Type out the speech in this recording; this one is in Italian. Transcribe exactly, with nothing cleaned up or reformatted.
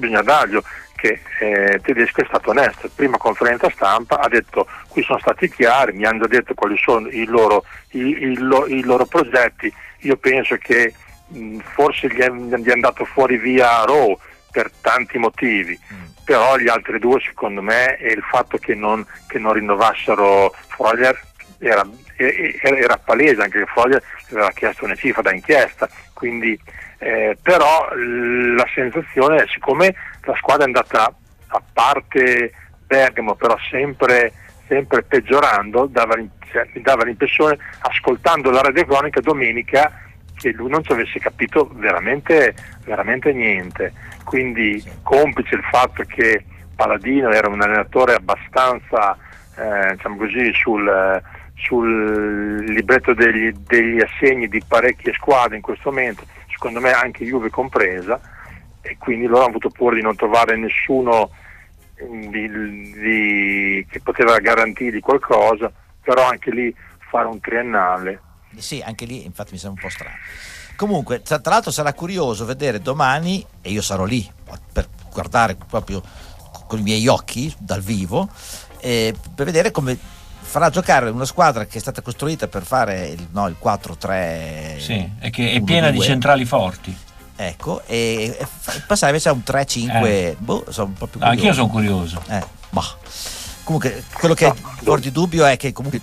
bisogna darglielo, che eh, Tedesco è stato onesto. Prima conferenza stampa ha detto: qui sono stati chiari, mi hanno detto quali sono i loro, i, i, i, i loro progetti. Io penso che mh, forse gli è, gli è andato fuori via Rowe per tanti motivi, mm. però gli altri due, secondo me, e il fatto che non, che non rinnovassero Freuler era, era, era palese, anche che Freuler aveva chiesto una cifra da inchiesta, quindi eh, però la sensazione, siccome la squadra è andata, a parte Bergamo, però sempre, sempre peggiorando, dava, cioè, mi dava l'impressione, ascoltando la radiocronica domenica, che lui non ci avesse capito veramente, veramente niente. Quindi, complice il fatto che Paladino era un allenatore abbastanza eh, diciamo così sul, sul libretto degli, degli assegni di parecchie squadre in questo momento, secondo me anche Juve compresa, e quindi loro hanno avuto paura di non trovare nessuno di, di, che poteva garantirgli qualcosa, però anche lì fare un triennale. Sì, anche lì infatti mi sembra un po' strano. Comunque, tra, tra l'altro sarà curioso vedere domani, e io sarò lì per guardare proprio con i miei occhi dal vivo, eh, per vedere come farà giocare una squadra che è stata costruita per fare il, no, il quattro tre, sì, e che è piena di centrali forti. Ecco, e, e passare invece a un tre cinque, eh. boh, sono un po' più curioso. Anch'io sono curioso. Eh, bah. Comunque, quello che è fuori di dubbio è che comunque